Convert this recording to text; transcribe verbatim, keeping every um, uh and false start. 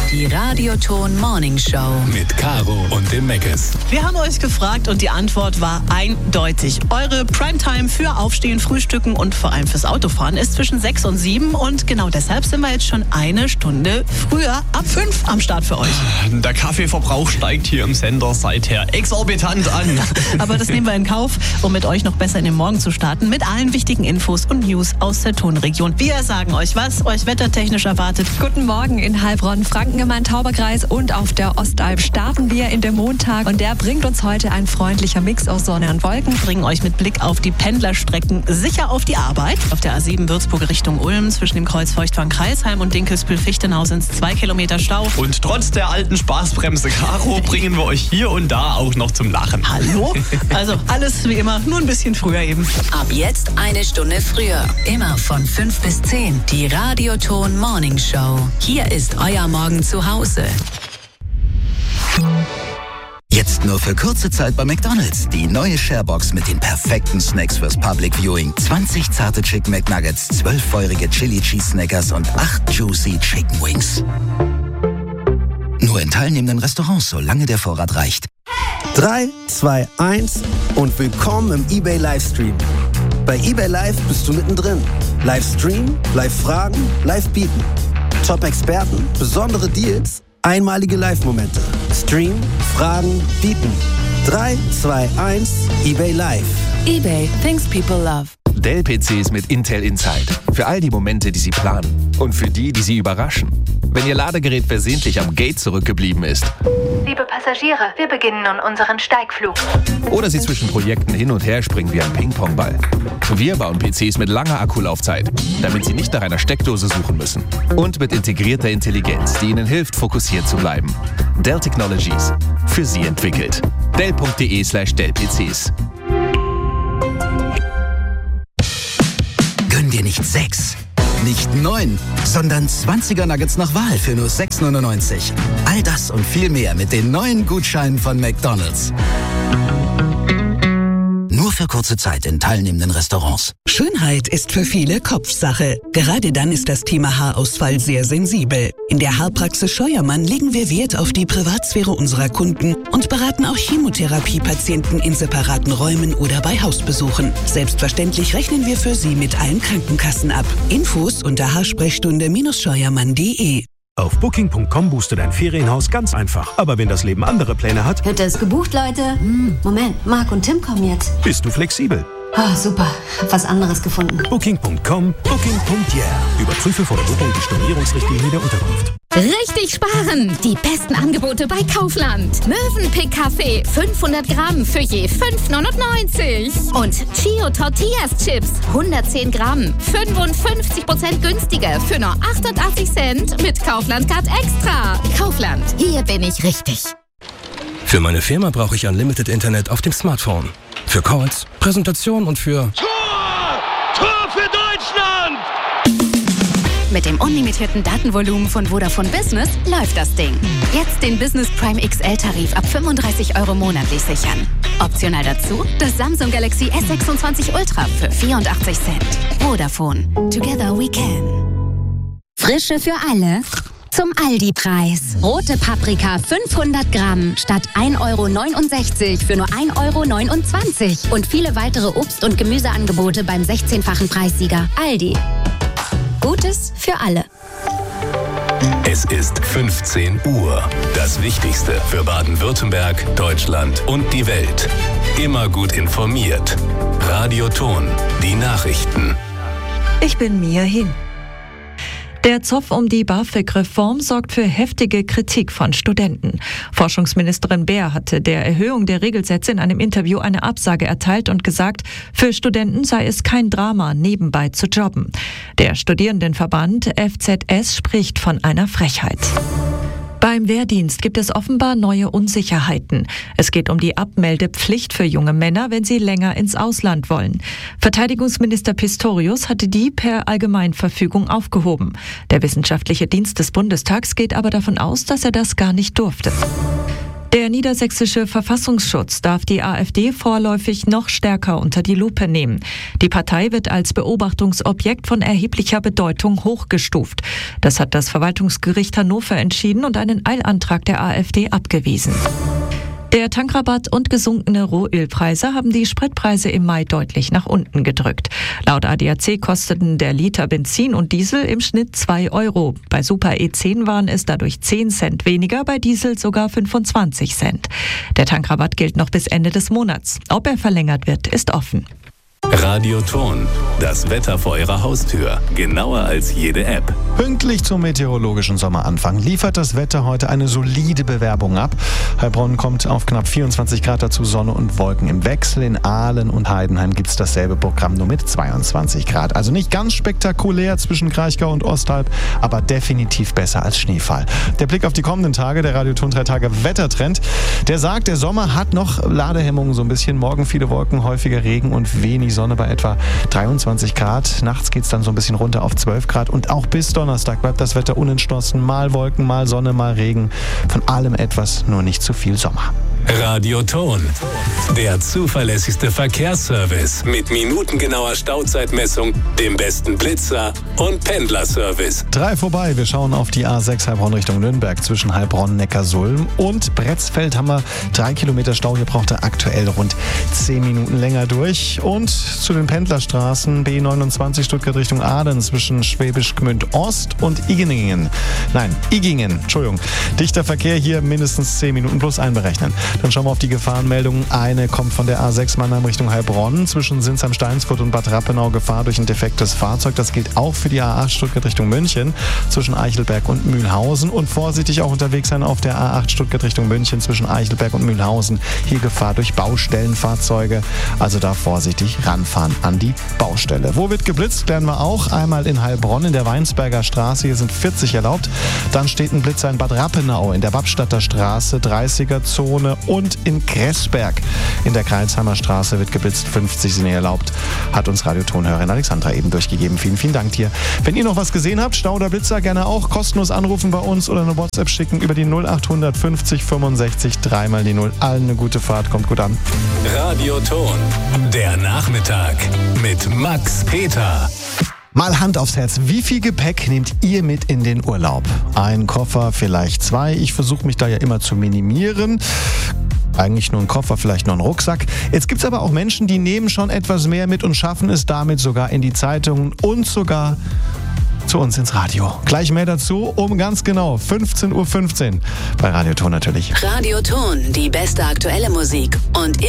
Die Radioton Morning Show mit Caro und dem Meckes. Wir haben euch gefragt und die Antwort war eindeutig. Eure Primetime für Aufstehen, Frühstücken und vor allem fürs Autofahren ist zwischen sechs und sieben. Und genau deshalb sind wir jetzt schon eine Stunde früher, ab fünf am Start für euch. Der Kaffeeverbrauch steigt hier im Sender seither exorbitant an. Aber das nehmen wir in Kauf, um mit euch noch besser in den Morgen zu starten. Mit allen wichtigen Infos und News aus der Tonregion. Wir sagen euch, was euch wettertechnisch erwartet. Guten Morgen in Heilbronn, Franken im Main-Tauber-Kreis und auf der Ostalb starten wir in den Montag. Und der bringt uns heute ein freundlicher Mix aus Sonne und Wolken. Bringen euch mit Blick auf die Pendlerstrecken sicher auf die Arbeit. Auf der A sieben Würzburg Richtung Ulm zwischen dem Kreuz Feuchtwangen-Kreisheim und Dinkelsbühl-Fichtenau sind es zwei Kilometer Stau. Und trotz der alten Spaßbremse Caro bringen wir euch hier und da auch noch zum Lachen. Hallo? Also alles wie immer, nur ein bisschen früher eben. Ab jetzt eine Stunde früher. Immer von fünf bis zehn. Die Radioton Morning Show. Hier ist euer Morgen zu Hause. Jetzt nur für kurze Zeit bei McDonald's. Die neue Sharebox mit den perfekten Snacks fürs Public Viewing. zwanzig zarte Chicken McNuggets, zwölf feurige Chili Cheese Snackers und acht Juicy Chicken Wings. Nur in teilnehmenden Restaurants, solange der Vorrat reicht. drei, zwei, eins und willkommen im eBay Livestream. Bei eBay Live bist du mittendrin. Livestream, Live-Fragen, Live-Bieten. Top-Experten, besondere Deals, einmalige Live-Momente. Stream, Fragen, Bieten. drei, zwei, eins, eBay Live. eBay, things people love. Dell-P Cs mit Intel Inside. Für all die Momente, die Sie planen. Und für die, die Sie überraschen. Wenn Ihr Ladegerät versehentlich am Gate zurückgeblieben ist. Liebe Passagiere, wir beginnen nun unseren Steigflug. Oder Sie zwischen Projekten hin und her springen wie ein Ping-Pong-Ball. Wir bauen P Cs mit langer Akkulaufzeit, damit Sie nicht nach einer Steckdose suchen müssen. Und mit integrierter Intelligenz, die Ihnen hilft, fokussiert zu bleiben. Dell Technologies. Für Sie entwickelt. Dell.de slash Dell-PCs. Gönn dir nicht sechs, nicht neun, sondern zwanziger Nuggets nach Wahl für nur sechs neunundneunzig. All das und viel mehr mit den neuen Gutscheinen von McDonald's. Nur für kurze Zeit in teilnehmenden Restaurants. Schönheit ist für viele Kopfsache. Gerade dann ist das Thema Haarausfall sehr sensibel. In der Haarpraxis Scheuermann legen wir Wert auf die Privatsphäre unserer Kunden und beraten auch Chemotherapiepatienten in separaten Räumen oder bei Hausbesuchen. Selbstverständlich rechnen wir für Sie mit allen Krankenkassen ab. Infos unter haarsprechstunde Scheuermann punkt de. Auf booking punkt com buchst du dein Ferienhaus ganz einfach. Aber wenn das Leben andere Pläne hat... Hütte ist gebucht, Leute. Hm, Moment, Marc und Tim kommen jetzt. Bist du flexibel? Ah, super. Hab was anderes gefunden. booking punkt com, booking punkt yeah. Überprüfe vor der Buchung die Stornierungsrichtlinie der Unterkunft. Richtig sparen! Die besten Angebote bei Kaufland. Mövenpick Kaffee fünfhundert Gramm für je fünf neunundneunzig. Und Chio Tortillas Chips hundertzehn Gramm, fünfundfünfzig Prozent günstiger für nur achtundachtzig Cent mit Kaufland Card Extra. Kaufland, hier bin ich richtig. Für meine Firma brauche ich Unlimited Internet auf dem Smartphone. Für Calls, Präsentation und für... Tor! Tor für Deutschland! Mit dem unlimitierten Datenvolumen von Vodafone Business läuft das Ding. Jetzt den Business Prime X L-Tarif ab fünfunddreißig Euro monatlich sichern. Optional dazu das Samsung Galaxy S sechsundzwanzig Ultra für vierundachtzig Cent. Vodafone. Together we can. Frische für alle. Zum Aldi-Preis. Rote Paprika fünfhundert Gramm statt ein Euro neunundsechzig für nur ein Euro neunundzwanzig. Und viele weitere Obst- und Gemüseangebote beim sechzehnfachen Preissieger. Aldi. Gutes für alle. Es ist fünfzehn Uhr. Das Wichtigste für Baden-Württemberg, Deutschland und die Welt. Immer gut informiert. Radioton. Die Nachrichten. Ich bin Mia Hin. Der Zoff um die BAföG-Reform sorgt für heftige Kritik von Studenten. Forschungsministerin Beer hatte der Erhöhung der Regelsätze in einem Interview eine Absage erteilt und gesagt, für Studenten sei es kein Drama, nebenbei zu jobben. Der Studierendenverband F Z S spricht von einer Frechheit. Beim Wehrdienst gibt es offenbar neue Unsicherheiten. Es geht um die Abmeldepflicht für junge Männer, wenn sie länger ins Ausland wollen. Verteidigungsminister Pistorius hatte die per Allgemeinverfügung aufgehoben. Der Wissenschaftliche Dienst des Bundestags geht aber davon aus, dass er das gar nicht durfte. Der niedersächsische Verfassungsschutz darf die AfD vorläufig noch stärker unter die Lupe nehmen. Die Partei wird als Beobachtungsobjekt von erheblicher Bedeutung hochgestuft. Das hat das Verwaltungsgericht Hannover entschieden und einen Eilantrag der AfD abgewiesen. Der Tankrabatt und gesunkene Rohölpreise haben die Spritpreise im Mai deutlich nach unten gedrückt. Laut A D A C kosteten der Liter Benzin und Diesel im Schnitt zwei Euro. Bei Super E zehn waren es dadurch zehn Cent weniger, bei Diesel sogar fünfundzwanzig Cent. Der Tankrabatt gilt noch bis Ende des Monats. Ob er verlängert wird, ist offen. Radio Ton, das Wetter vor Ihrer Haustür. Genauer als jede App. Pünktlich zum meteorologischen Sommeranfang liefert das Wetter heute eine solide Bewerbung ab. Heilbronn kommt auf knapp vierundzwanzig Grad, dazu Sonne und Wolken im Wechsel. In Aalen und Heidenheim gibt es dasselbe Programm, nur mit zweiundzwanzig Grad. Also nicht ganz spektakulär zwischen Kraichgau und Osthalb, aber definitiv besser als Schneefall. Der Blick auf die kommenden Tage, der Radio Ton drei Tage Wettertrend, der sagt, der Sommer hat noch Ladehemmungen so ein bisschen. Morgen viele Wolken, häufiger Regen und wenig Sonne bei etwa dreiundzwanzig Grad. Nachts geht es dann so ein bisschen runter auf zwölf Grad und auch bis Donnerstag bleibt das Wetter unentschlossen. Mal Wolken, mal Sonne, mal Regen. Von allem etwas, nur nicht zu viel Sommer. Radio Ton, der zuverlässigste Verkehrsservice mit minutengenauer Stauzeitmessung, dem besten Blitzer und Pendlerservice. Drei vorbei, wir schauen auf die A sechs Heilbronn Richtung Nürnberg zwischen Heilbronn, Neckarsulm und Bretzfeld haben wir drei Kilometer Stau. Hier braucht er aktuell rund zehn Minuten länger durch. Und zu den Pendlerstraßen B neunundzwanzig Stuttgart Richtung Aden zwischen Schwäbisch Gmünd Ost und Igingen. Nein, Igingen, Entschuldigung. Dichter Verkehr hier, mindestens zehn Minuten plus einberechnen. Dann schauen wir auf die Gefahrenmeldungen. Eine kommt von der A sechs Mannheim Richtung Heilbronn zwischen Sinsheim-Steinsfurt und Bad Rappenau. Gefahr durch ein defektes Fahrzeug. Das gilt auch für die A acht Stuttgart Richtung München zwischen Eichelberg und Mühlhausen. Und vorsichtig auch unterwegs sein auf der A acht Stuttgart Richtung München zwischen Eichelberg und Mühlhausen. Hier Gefahr durch Baustellenfahrzeuge. Also da vorsichtig ranfahren an die Baustelle. Wo wird geblitzt? Klären wir auch. Einmal in Heilbronn in der Weinsberger Straße. Hier sind vierzig erlaubt. Dann steht ein Blitzer in Bad Rappenau in der Wappstadter Straße, dreißiger Zone. Und in Kressberg in der Kreilsheimer Straße wird geblitzt, fünfzig sind erlaubt, hat uns Radiotonhörerin Alexandra eben durchgegeben. Vielen, vielen Dank dir. Wenn ihr noch was gesehen habt, Stau oder Blitzer, gerne auch kostenlos anrufen bei uns oder eine WhatsApp schicken über die null acht fünfzig fünfundsechzig, dreimal die null. Allen eine gute Fahrt, kommt gut an. Radio Ton, der Nachmittag mit Max Peter. Mal Hand aufs Herz, wie viel Gepäck nehmt ihr mit in den Urlaub? Ein Koffer, vielleicht zwei. Ich versuche mich da ja immer zu minimieren. Eigentlich nur ein Koffer, vielleicht noch ein Rucksack. Jetzt gibt es aber auch Menschen, die nehmen schon etwas mehr mit und schaffen es damit sogar in die Zeitungen und sogar zu uns ins Radio. Gleich mehr dazu um ganz genau fünfzehn Uhr fünfzehn bei Radio Ton natürlich. Radio Ton, die beste aktuelle Musik und